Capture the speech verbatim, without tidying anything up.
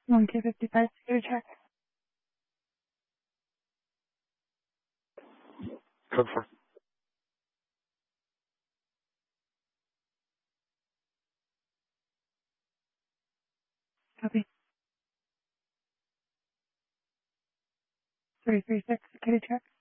one K fifty-five, security check. Code four. Copy. three three six, security check.